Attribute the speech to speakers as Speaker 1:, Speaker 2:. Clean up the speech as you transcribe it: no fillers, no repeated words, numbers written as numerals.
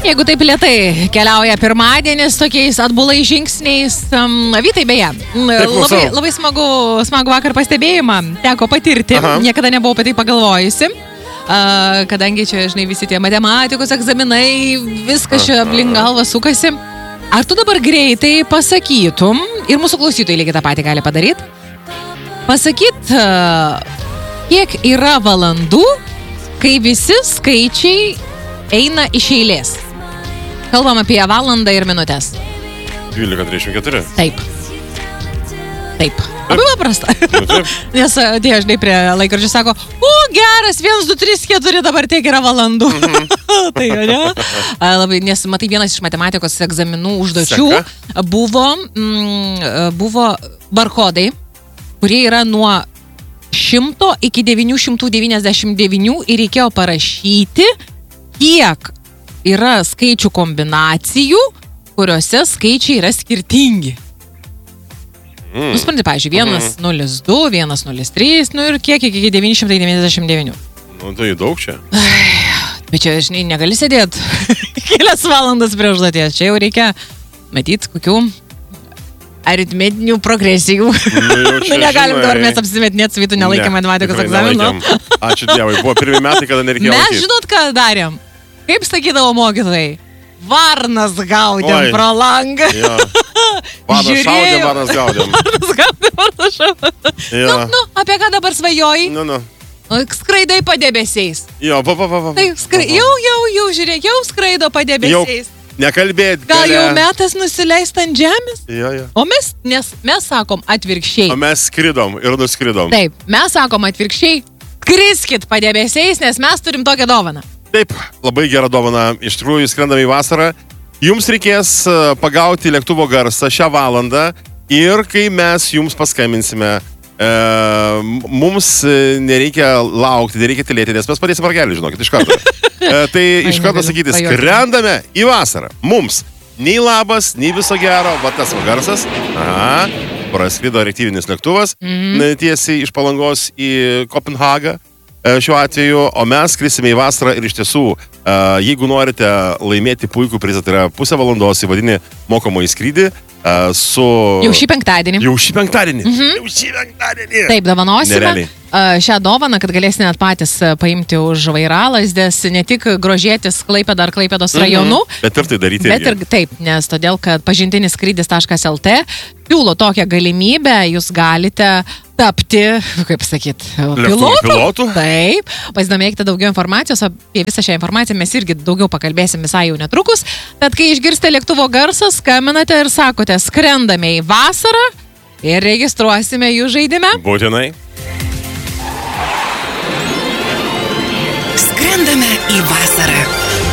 Speaker 1: Jeigu taip lėtai keliauja pirmadienis tokiais atbulai žingsniais, Vytai beje, labai smagu vakar pastebėjimą teko patirti, niekada nebuvau apie tai pagalvojusi, kadangi čia, žinai, visi tie matematikos egzaminai, viskas čia aplink galvą sukasi. Ar tu dabar greitai pasakytum, ir mūsų klausytojai lygiai tą patį gali padaryti, pasakyt, kiek yra valandų, kai visi skaičiai eina iš eilės? Kalbam apie valandą ir minutės.
Speaker 2: 12:34.
Speaker 1: Taip. Labai paprasta. Nes tie, žinai, prie laikrodžių sako, geras, 1, 2, 3, 4, dabar tiek yra valandų. Tai, ne? Labai, nes, matai, vienas iš matematikos egzaminų užduočių buvo barkodai, kurie yra nuo 100 iki 999 ir reikėjo parašyti, kiek yra skaičių kombinacijų, kuriuose skaičiai yra skirtingi. Nusprendai, pavyzdžiui, 102, 103, ir kiek iki 999.
Speaker 2: Tai daug čia.
Speaker 1: Bet čia, žinai, negali sėdėti kelias valandas prie užduoties. Čia jau reikia matyti kokių aritmetinių progresijų. Negalim dabar mes apsimetinėti, Vytų nelaikėm matematikos egzamino.
Speaker 2: Ačiū Dievui, buvo pirmi metai, kada nereikėjo
Speaker 1: laikyti. Mes žinot, ką darėm? Kaip sakydavo mokytojai? Varnas gaudėm pro langą.
Speaker 2: Varnas gaudėm.
Speaker 1: Varnas šaudėm. Apie ką dabar svajoji? Skraidai padebesiais.
Speaker 2: Jau,
Speaker 1: žiūrėk, jau skraido padebesiais.
Speaker 2: Nekalbėt.
Speaker 1: Gal jau metas nusileist ant žemės? O mes sakom atvirkščiai.
Speaker 2: O mes skridom ir nuskridom.
Speaker 1: Taip, mes sakom atvirkščiai, kriskit padebesiais, nes mes turim tokią dovaną.
Speaker 2: Taip, labai gera dovana. Iš tikrųjų, skrendame į vasarą. Jums reikės pagauti lėktuvo garsą šią valandą ir kai mes jums paskambinsime, mums nereikia laukti, nereikia tylėti, nes mes padėsim vargelį, žinokit, iš karto. Tai iš karto sakyti, skrendame į vasarą. Mums nei labas, nei viso gero, va tas garsas. Praskrido reaktyvinis lėktuvas tiesiai iš Palangos į Kopenhagą. Šiuo atveju, o mes skrisime į vasarą ir iš tiesų, jeigu norite laimėti puikų prizą, tai yra pusę valandos įvadinį mokomą į skrydį su...
Speaker 1: Jau šį penktadienį. Taip, dovanosime šią dovaną, kad galėsite net patys paimti už vairalasdės, ne tik grožėtis Klaipėda ar Klaipėdos rajonu,
Speaker 2: bet ir tai daryti.
Speaker 1: Bet ir taip, nes todėl, kad pažintinis skrydis.lt siūlo tokią galimybę, jūs galite tapti, kaip sakyt, pilotu. Taip, pasidomėkite daugiau informacijos, apie visą šią informaciją mes irgi daugiau pakalbėsim visai jau netrukus. Tad kai išgirsite lėktuvo garsą, skambinate ir sakote, skrendame į vasarą ir registruosime jų žaidime.
Speaker 2: Būtinai.
Speaker 3: Skrendame į vasarą.